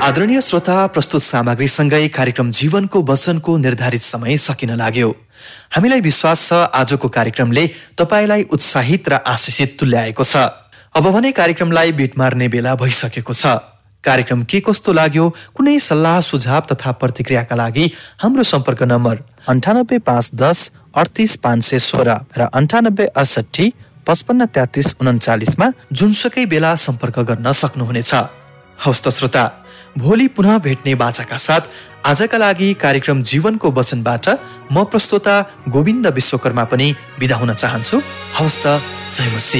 आदरणीय श्रोता, प्रस्तुत सामग्रीसँगै कार्यक्रम जीवनको वचनको निर्धारित समय सकिन लाग्यो। हामीलाई विश्वास छ आजको कार्यक्रमले तपाईलाई उत्साहित र आशिषित तुल्याएको छ। अब भने कार्यक्रमलाई बिट मार्ने बेला भइसकेको छ। कार्यक्रम के कस्तो लाग्यो, कुनै सल्लाह सुझाव तथा प्रतिक्रियाका लागि हाम्रो सम्पर्क नम्बर 985110 38516 र 9868 553339 मा जुनसुकै बेला सम्पर्क गर्न सक्नुहुनेछ। हवस् त श्रोता, भोलि पुनः भेट्ने बाचाका साथ आजका लागि कार्यक्रम जीवनको वचनबाट म प्रस्तोता गोविन्द विश्वकर्मा पनि बिदा हुन चाहन्छु। हवस् त, जय मसी।